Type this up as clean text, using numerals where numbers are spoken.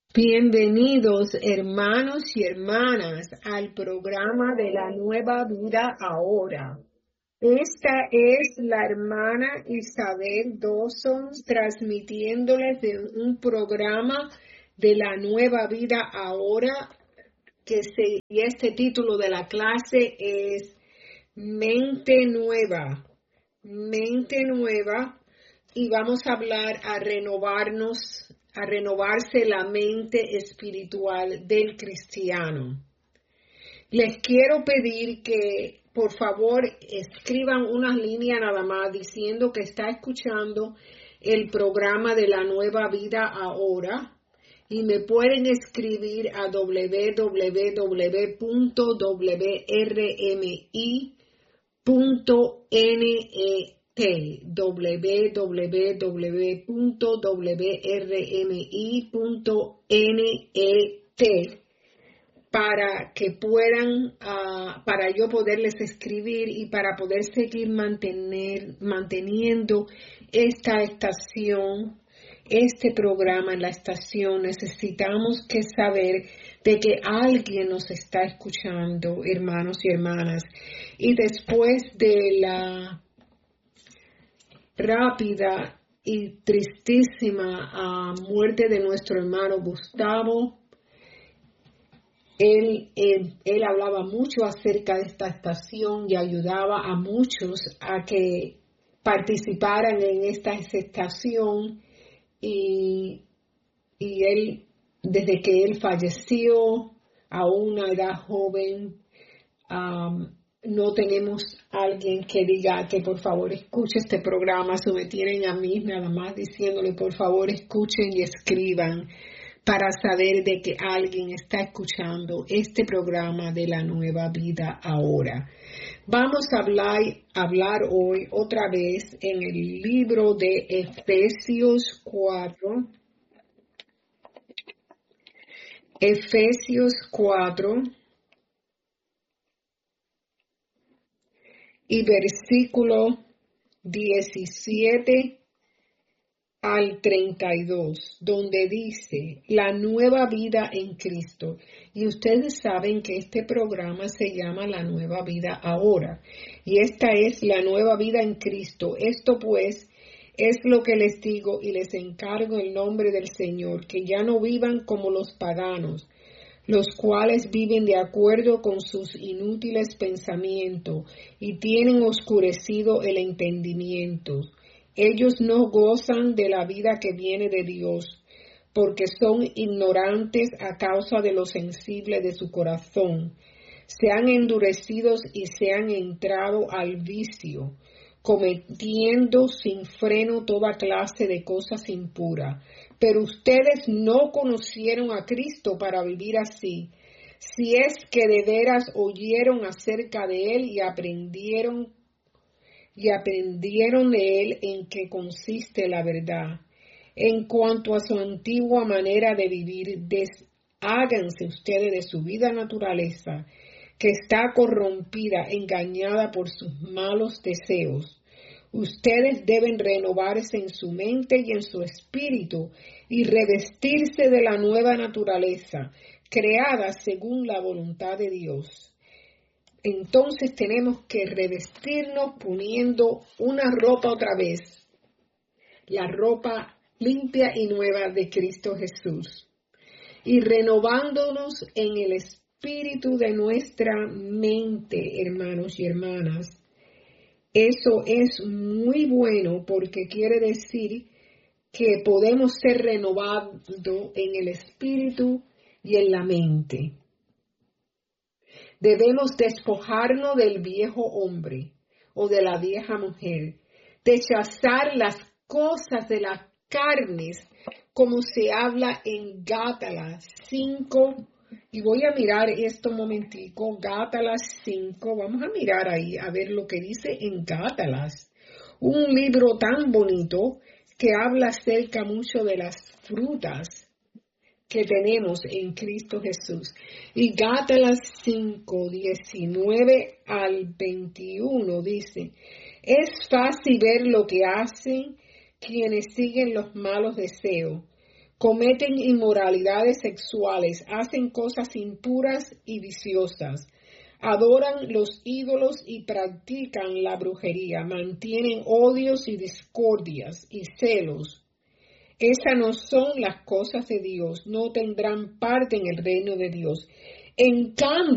Bienvenidos hermanos y hermanas al programa de la Nueva Vida Ahora. Esta es la hermana Isabel Dawson transmitiéndoles de un programa de la Nueva Vida Ahora y este título de la clase es Mente Nueva y vamos a hablar a renovarse la mente espiritual del cristiano. Les quiero pedir que por favor escriban una línea nada más diciendo que está escuchando el programa de la Nueva Vida Ahora y me pueden escribir a www.wrmi.net www.wrmi.net para que puedan, para yo poderles escribir y para poder seguir manteniendo esta estación, este programa en la estación. Necesitamos que saber de que alguien nos está escuchando, hermanos y hermanas. Y después de la rápida y tristísima muerte de nuestro hermano Gustavo, él hablaba mucho acerca de esta estación y ayudaba a muchos a que participaran en esta estación y él, desde que él falleció a una edad joven, no tenemos alguien que diga que por favor escuche este programa. Se me tienen a mí nada más diciéndole por favor escuchen y escriban para saber de que alguien está escuchando este programa de la Nueva Vida Ahora. Vamos a hablar hoy otra vez en el libro de Efesios 4. Efesios 4 y versículo 17 al 32, donde dice la nueva vida en Cristo. Y ustedes saben que este programa se llama La Nueva Vida Ahora. Y esta es la nueva vida en Cristo. Esto pues es lo que les digo y les encargo en nombre del Señor, que ya no vivan como los paganos, los cuales viven de acuerdo con sus inútiles pensamientos y tienen oscurecido el entendimiento. Ellos no gozan de la vida que viene de Dios, porque son ignorantes a causa de lo sensible de su corazón. Se han endurecido y se han entrado al vicio, cometiendo sin freno toda clase de cosas impuras. Pero ustedes no conocieron a Cristo para vivir así, si es que de veras oyeron acerca de Él y aprendieron de Él en qué consiste la verdad. En cuanto a su antigua manera de vivir, desháganse ustedes de su vida naturaleza, que está corrompida, engañada por sus malos deseos. Ustedes deben renovarse en su mente y en su espíritu y revestirse de la nueva naturaleza, creada según la voluntad de Dios. Entonces tenemos que revestirnos poniendo una ropa otra vez, la ropa limpia y nueva de Cristo Jesús, y renovándonos en el espíritu de nuestra mente, hermanos y hermanas. Eso es muy bueno porque quiere decir que podemos ser renovados en el espíritu y en la mente. Debemos despojarnos del viejo hombre o de la vieja mujer, rechazar las cosas de las carnes, como se habla en Gálatas 5. Y voy a mirar esto un momentico, Gálatas 5, vamos a mirar ahí, a ver lo que dice en Gálatas. Un libro tan bonito que habla acerca mucho de las frutas que tenemos en Cristo Jesús. Y Gálatas 5, 19 al 21 dice, es fácil ver lo que hacen quienes siguen los malos deseos, cometen inmoralidades sexuales, hacen cosas impuras y viciosas, adoran los ídolos y practican la brujería, mantienen odios y discordias y celos. Esas no son las cosas de Dios, no tendrán parte en el reino de Dios. En cambio,